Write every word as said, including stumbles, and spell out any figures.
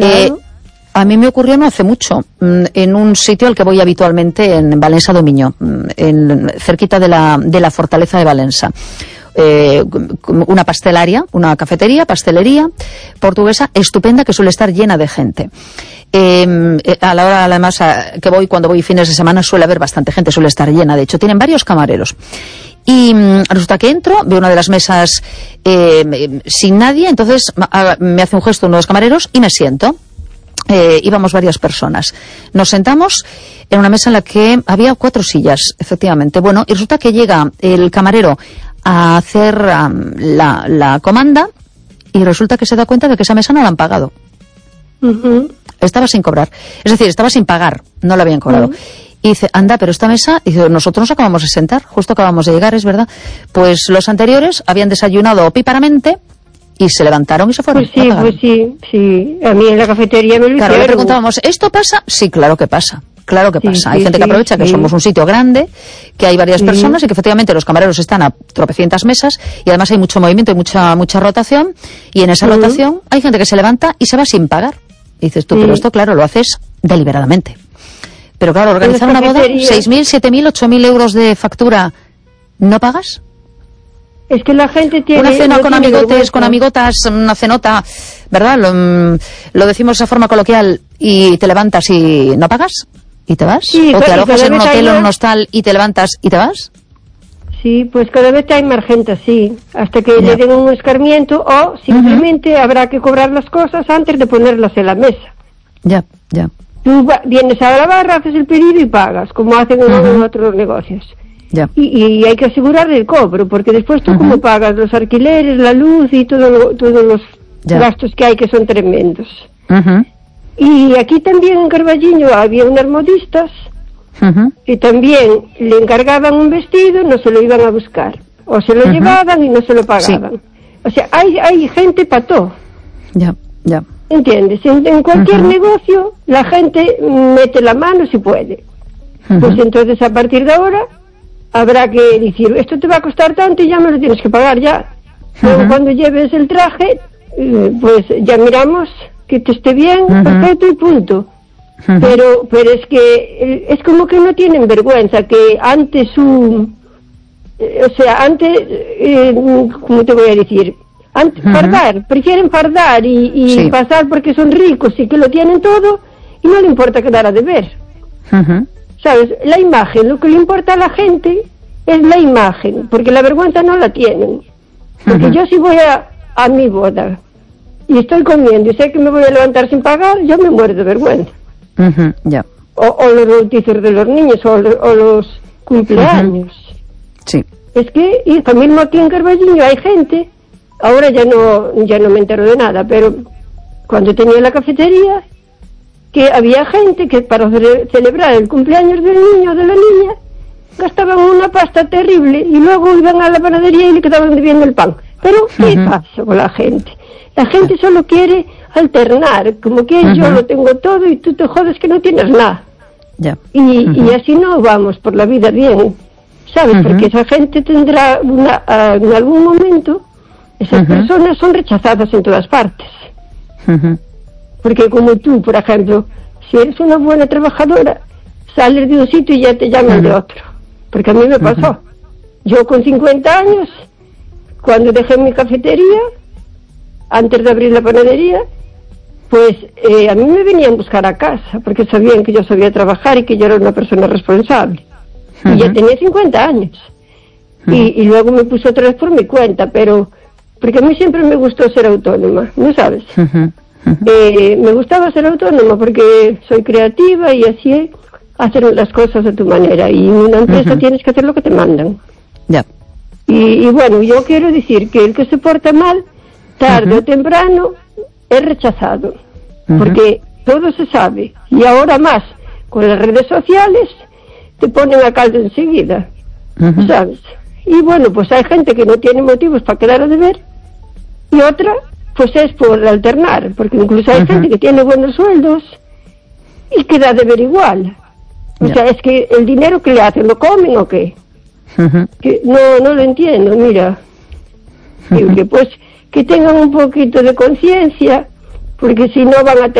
Claro. Eh, a mí me ocurrió no hace mucho, en un sitio al que voy habitualmente, en Balensa do Miño, en, cerquita de la, de la fortaleza de Balensa. Eh, una pastelaria, una cafetería, pastelería portuguesa estupenda que suele estar llena de gente. Eh, a la hora, además, a, que voy, cuando voy fines de semana, suele haber bastante gente, suele estar llena. De hecho, tienen varios camareros. Y mmm, resulta que entro, veo una de las mesas eh, sin nadie, entonces a, me hace un gesto uno de los camareros y me siento. Eh, íbamos varias personas. Nos sentamos en una mesa en la que había cuatro sillas, efectivamente. Bueno, y resulta que llega el camarero a hacer um, la, la comanda y resulta que se da cuenta de que esa mesa no la han pagado. Uh-huh. Estaba sin cobrar. Es decir, estaba sin pagar. No la habían cobrado. Uh-huh. Y dice, anda, pero esta mesa, y dice, nosotros nos acabamos de sentar, justo acabamos de llegar, es verdad. Pues los anteriores habían desayunado opíparamente y se levantaron y se fueron. Pues sí, pues sí, sí. A mí en la cafetería me lo Claro, hicieron. le preguntábamos, ¿esto pasa? Sí, claro que pasa. Claro que sí, pasa. Sí, hay gente sí, que aprovecha sí. que somos un sitio grande, que hay varias sí. personas y que efectivamente los camareros están a tropecientas mesas y además hay mucho movimiento y mucha mucha rotación y en esa uh-huh. rotación hay gente que se levanta y se va sin pagar. Y dices tú, sí. pero esto claro, lo haces deliberadamente. Pero claro, organizar una boda, seis mil, siete mil, ocho mil euros de factura, ¿no pagas? Es que la gente tiene... Una cena no con amigotes, vergüenza. Con amigotas, una cenota, ¿verdad? Lo, lo decimos de esa forma coloquial y te levantas y no pagas y te vas. Sí, o te alojas en un hotel o en un más... hostal y te levantas y te vas. Sí, pues cada vez hay más gente así, hasta que ya. le den un escarmiento o simplemente uh-huh. habrá que cobrar las cosas antes de ponerlas en la mesa. Ya, ya. Tú va, vienes a la barra, haces el pedido y pagas, como hacen en uh-huh. otros negocios. Ya. Y, y hay que asegurar el cobro, porque después tú uh-huh. como pagas los alquileres, la luz y todo lo, todos los ya. gastos que hay que son tremendos. Uh-huh. Y aquí también en Carballiño había unas modistas uh-huh. que también le encargaban un vestido, no se lo iban a buscar, o se lo uh-huh. llevaban y no se lo pagaban. Sí. O sea, hay, hay gente para todo. Ya, ya. ¿Entiendes? En, en cualquier uh-huh. negocio la gente mete la mano si puede. Uh-huh. Pues entonces a partir de ahora habrá que decir, esto te va a costar tanto y ya me lo tienes que pagar ya. Uh-huh. Luego cuando lleves el traje, pues ya miramos que te esté bien, uh-huh. perfecto y punto. Uh-huh. Pero pero es que es como que no tienen vergüenza, que antes su... O sea, antes, eh, ¿cómo te voy a decir? Antes, uh-huh. fardar, prefieren fardar y, y sí. pasar porque son ricos y que lo tienen todo y no le importa quedar a deber. Uh-huh. ¿Sabes? La imagen, lo que le importa a la gente es la imagen, porque la vergüenza no la tienen. Porque uh-huh. yo si voy a, a mi boda y estoy comiendo y sé que me voy a levantar sin pagar, yo me muero de vergüenza. Uh-huh. Yeah. O, o los bautizos de los niños o, o los cumpleaños. Uh-huh. Sí. Es que, y también mismo aquí en Carballiño hay gente. Ahora ya no ya no me entero de nada, pero cuando tenía la cafetería, que había gente que para cele- celebrar el cumpleaños del niño o de la niña, gastaban una pasta terrible y luego iban a la panadería y le quedaban debiendo el pan. Pero, ¿qué uh-huh. pasa con la gente? La gente solo quiere alternar, como que uh-huh. yo lo tengo todo y tú te jodes que no tienes nada. Yeah. Y, uh-huh. y así no vamos por la vida bien, ¿sabes? Uh-huh. Porque esa gente tendrá una, uh, en algún momento... Esas uh-huh. personas son rechazadas en todas partes. Uh-huh. Porque como tú, por ejemplo, si eres una buena trabajadora, sales de un sitio y ya te llaman uh-huh. de otro. Porque a mí me pasó. Uh-huh. Yo con cincuenta años, cuando dejé mi cafetería, antes de abrir la panadería, pues eh, a mí me venían a buscar a casa, porque sabían que yo sabía trabajar y que yo era una persona responsable. Uh-huh. Y ya tenía cincuenta años. Uh-huh. Y, y luego me puse otra vez por mi cuenta, pero... Porque a mí siempre me gustó ser autónoma, ¿no sabes? Uh-huh, uh-huh. Eh, me gustaba ser autónoma porque soy creativa y así hacer las cosas a tu manera. Y en una empresa uh-huh. tienes que hacer lo que te mandan. Ya. Yeah. Y, y bueno, yo quiero decir que el que se porta mal, tarde uh-huh. o temprano, es rechazado. Uh-huh. Porque todo se sabe. Y ahora más, con las redes sociales, te ponen a caldo enseguida, uh-huh. ¿sabes? Y bueno, pues hay gente que no tiene motivos para quedar a deber. Y otra, pues es por alternar, porque incluso hay uh-huh. gente que tiene buenos sueldos y queda a deber igual. O yeah. sea, es que el dinero que le hacen, ¿lo comen o qué? Uh-huh. Que no, no lo entiendo, mira. Uh-huh. Digo que pues que tengan un poquito de conciencia, porque si no van a tener